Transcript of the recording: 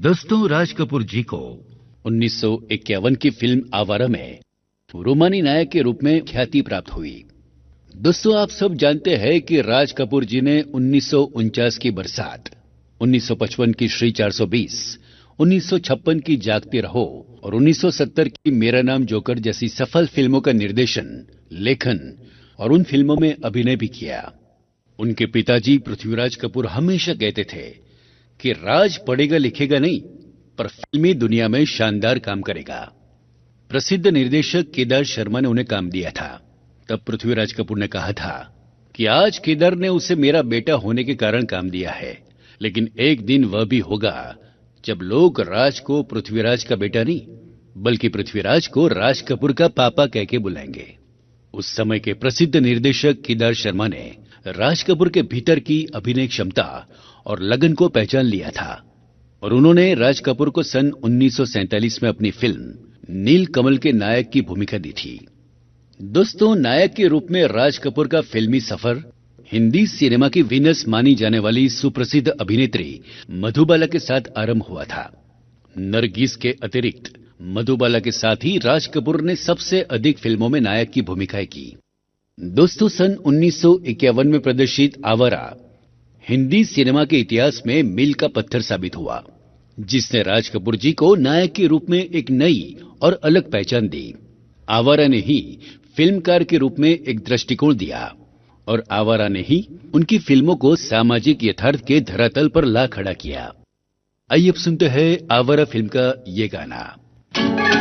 दोस्तों, राज कपूर जी को 1951 की फिल्म आवारा में रोमानी नायक के रूप में ख्याति प्राप्त हुई। दोस्तों, आप सब जानते हैं कि राज कपूर जी ने 1949 की बरसात, 1955 की श्री 420, 1956 की जागते रहो और 1970 की मेरा नाम जोकर जैसी सफल फिल्मों का निर्देशन, लेखन और उन फिल्मों में अभिनय भी किया। उनके पिताजी पृथ्वीराज कपूर हमेशा कहते थे कि राज पढ़ेगा लिखेगा नहीं, पर फिल्मी दुनिया में शानदार काम करेगा। प्रसिद्ध निर्देशक केदार शर्मा ने उन्हें काम दिया था। तब पृथ्वीराज कपूर ने कहा था कि आज केदार ने उसे मेरा बेटा होने के कारण काम दिया है, लेकिन एक दिन वह भी होगा जब लोग राज को पृथ्वीराज का बेटा नहीं, बल्कि पृथ्वीराज को राज कपूर का पापा कह के बुलाएंगे। उस समय के प्रसिद्ध निर्देशक केदार शर्मा ने राज कपूर के भीतर की अभिनय क्षमता और लगन को पहचान लिया था और उन्होंने राज कपूर को सन 1947 में अपनी फिल्म नील कमल के नायक की भूमिका दी थी। दोस्तों, नायक के रूप में राज कपूर का फिल्मी सफर हिंदी सिनेमा की वीनस मानी जाने वाली सुप्रसिद्ध अभिनेत्री मधुबाला के साथ आरंभ हुआ था। नरगिस के अतिरिक्त मधुबाला के साथ ही राज कपूर ने सबसे अधिक फिल्मों में नायक की भूमिकाएं की। दोस्तों, सन 1951 में प्रदर्शित आवारा हिंदी सिनेमा के इतिहास में मील का पत्थर साबित हुआ, जिसने राज कपूर जी को नायक के रूप में एक नई और अलग पहचान दी। आवारा ने ही फिल्मकार के रूप में एक दृष्टिकोण दिया और आवारा ने ही उनकी फिल्मों को सामाजिक यथार्थ के धरातल पर ला खड़ा किया। आइए अब सुनते हैं आवारा फिल्म का ये गाना।